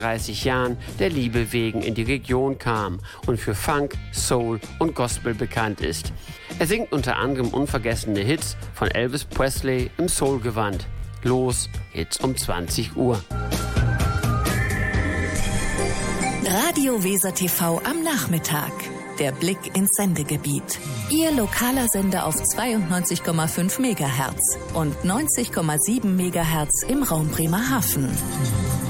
30 Jahren der Liebe wegen in die Region kam und für Funk, Soul und Gospel bekannt ist. Er singt unter anderem unvergessene Hits von Elvis Presley im Soul-Gewand. Los geht's um 20 Uhr. Radio Weser TV am Nachmittag. Der Blick ins Sendegebiet. Ihr lokaler Sender auf 92,5 MHz und 90,7 MHz im Raum Bremerhaven.